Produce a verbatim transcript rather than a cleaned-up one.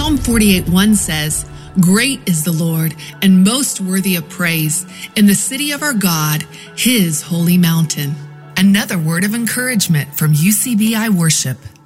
Psalm forty-eight one says, "Great is the Lord and most worthy of praise in the city of our God, his holy mountain." Another word of encouragement from U C B I Worship.